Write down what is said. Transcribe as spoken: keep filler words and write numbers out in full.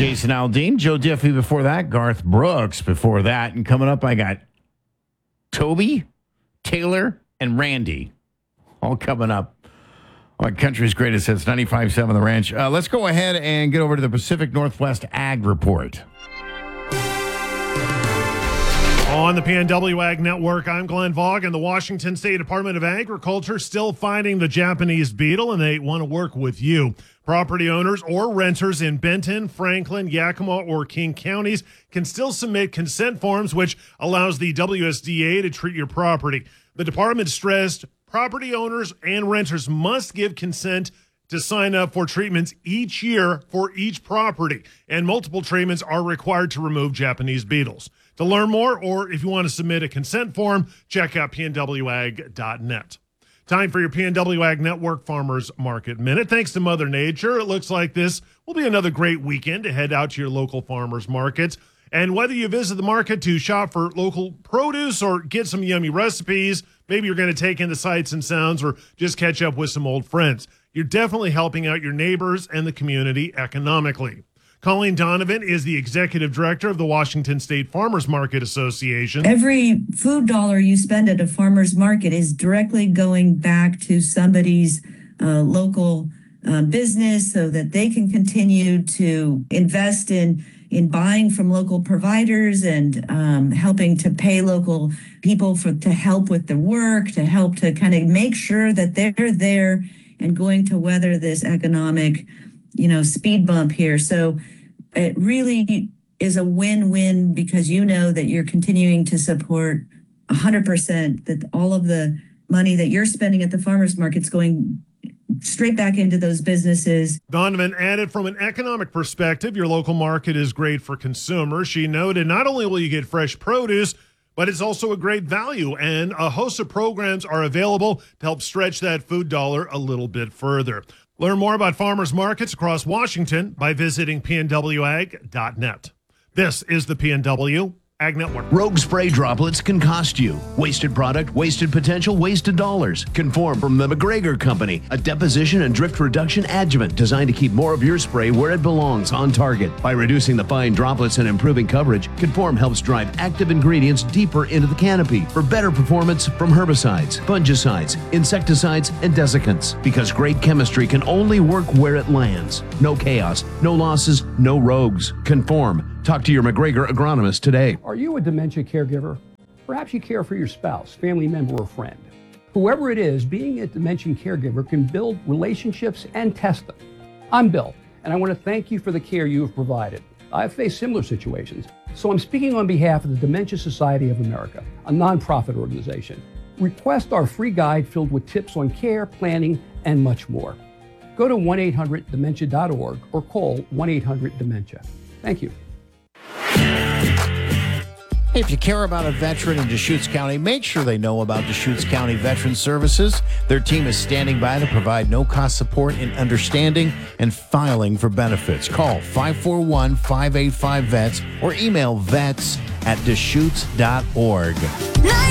Jason Aldean, Joe Diffie before that, Garth Brooks before that. And coming up, I got Toby, Taylor, and Randy all coming up on Country's Greatest Hits, ninety-five point seven The Ranch. Uh, let's go ahead and get over to the Pacific Northwest Ag Report. On the P N W Ag Network, I'm Glenn Vaughn, and the Washington State Department of Agriculture still fighting the Japanese beetle, and they want to work with you. Property owners or renters in Benton, Franklin, Yakima, or King counties can still submit consent forms, which allows the W S D A to treat your property. The department stressed property owners and renters must give consent to sign up for treatments each year for each property, and multiple treatments are required to remove Japanese beetles. To learn more, or if you want to submit a consent form, check out P N W ag dot net. Time for your P N W Ag Network Farmers Market Minute. Thanks to Mother Nature, it looks like this will be another great weekend to head out to your local farmers markets. And whether you visit the market to shop for local produce or get some yummy recipes, maybe you're going to take in the sights and sounds or just catch up with some old friends, you're definitely helping out your neighbors and the community economically. Colleen Donovan is the executive director of the Washington State Farmers Market Association. Every food dollar you spend at a farmer's market is directly going back to somebody's uh, local uh, business so that they can continue to invest in in buying from local providers and um, helping to pay local people for to help with the work, to help to kind of make sure that they're there and going to weather this economic, you know, speed bump here. So it really is a win-win because you know that you're continuing to support one hundred percent that all of the money that you're spending at the farmers market's going straight back into those businesses. Donovan added, from an economic perspective, your local market is great for consumers. She noted not only will you get fresh produce, but it's also a great value, and a host of programs are available to help stretch that food dollar a little bit further. Learn more about farmers markets across Washington by visiting P N W ag dot net. This is the P N W Ag Network. Rogue spray droplets can cost you. Wasted product, wasted potential, wasted dollars. Conform from the McGregor Company, a deposition and drift reduction adjuvant designed to keep more of your spray where it belongs, on target. By reducing the fine droplets and improving coverage, Conform helps drive active ingredients deeper into the canopy for better performance from herbicides, fungicides, insecticides, and desiccants. Because great chemistry can only work where it lands. No chaos, no losses, no rogues. Conform. Talk to your McGregor agronomist today. Are you a dementia caregiver? Perhaps you care for your spouse, family member, or friend. Whoever it is, being a dementia caregiver can build relationships and test them. I'm Bill, and I want to thank you for the care you have provided. I've faced similar situations, so I'm speaking on behalf of the Dementia Society of America, a nonprofit organization. Request our free guide filled with tips on care, planning, and much more. Go to one eight hundred dementia dot org or call one eight hundred dementia. Thank you. Hey, if you care about a veteran in Deschutes County, make sure they know about Deschutes County Veteran Services. Their team is standing by to provide no-cost support in understanding and filing for benefits. Call five four one, five eight five, V E T S or email vets at deschutes dot org.